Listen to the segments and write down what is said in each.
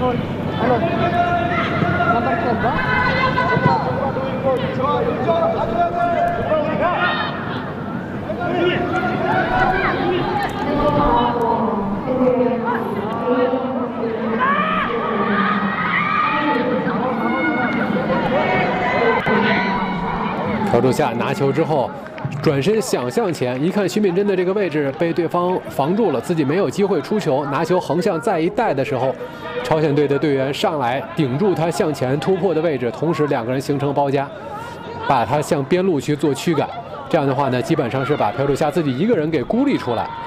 调度下拿球之后，转身想向前，一看徐敏珍的这个位置被对方防住了，自己没有机会出球，拿球横向再一带的时候，朝鲜队的队员上来顶住他向前突破的位置，同时两个人形成包夹，把他向边路去做驱赶。这样的话呢，基本上是把朴柱夏自己一个人给孤立出来。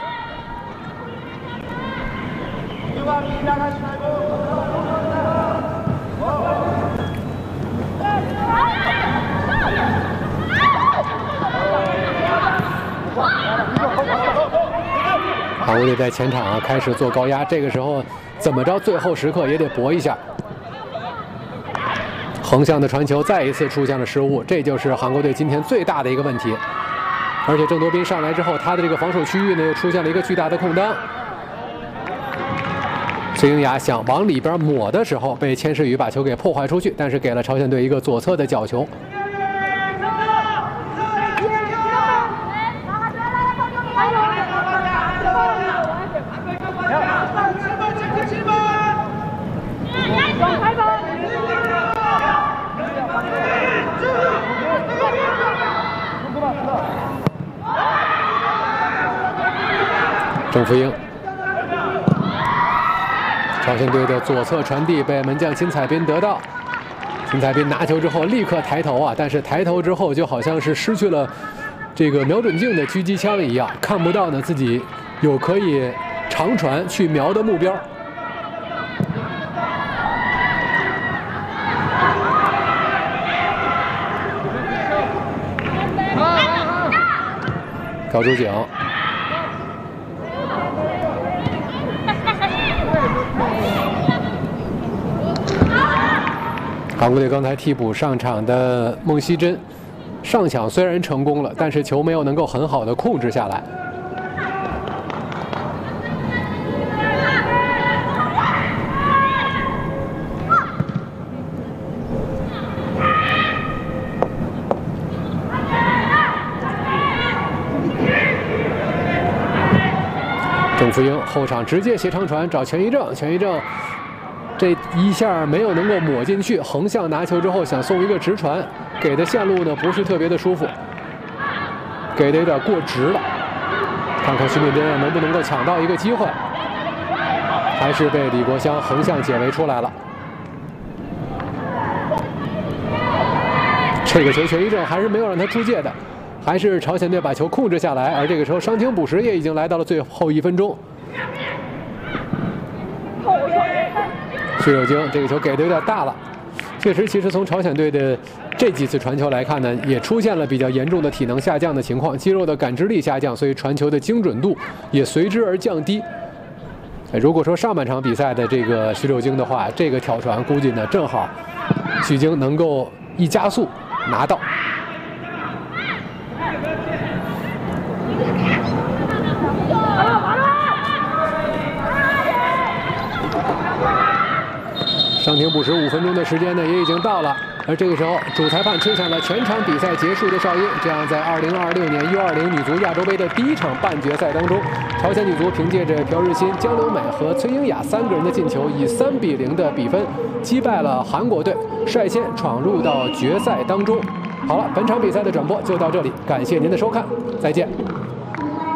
韩国队在前场啊开始做高压，这个时候怎么着，最后时刻也得搏一下。横向的传球再一次出现了失误，这就是韩国队今天最大的一个问题。而且郑多彬上来之后，他的这个防守区域呢又出现了一个巨大的空当。崔英雅想往里边抹的时候，被千世宇把球给破坏出去，但是给了朝鲜队一个左侧的角球。郑福英，朝鲜队的左侧传递被门将金彩彬得到。金彩彬拿球之后立刻抬头啊，但是抬头之后就好像是失去了这个瞄准镜的狙击枪一样，看不到呢自己有可以长传去瞄的目标。高朱景。韩国队刚才替补上场的孟熙珍，上抢虽然成功了，但是球没有能够很好的控制下来。郑福英后场直接斜长传找全一正，全一正。这一下没有能够抹进去，横向拿球之后想送一个直传，给的线路呢不是特别的舒服，给的有点过直了。看看徐敏珍能不能够抢到一个机会，还是被李国香横向解围出来了。这个球全一正还是没有让他出界的，还是朝鲜队把球控制下来。而这个时候伤停补时也已经来到了最后1分钟。徐柳京这个球给的有点大了，确实，其实从朝鲜队的这几次传球来看呢，也出现了比较严重的体能下降的情况，肌肉的感知力下降，所以传球的精准度也随之而降低。如果说上半场比赛的这个徐柳京的话，这个挑传估计呢正好许泾能够一加速拿到。伤停补时5分钟的时间呢，也已经到了。而这个时候，主裁判吹响了全场比赛结束的哨音。这样，在2026年U20女足亚洲杯的第1场半决赛当中，朝鲜女足凭借着朴日欣、姜刘美和崔英雅3个人的进球，以3比0的比分击败了韩国队，率先闯入到决赛当中。好了，本场比赛的转播就到这里，感谢您的收看，再见。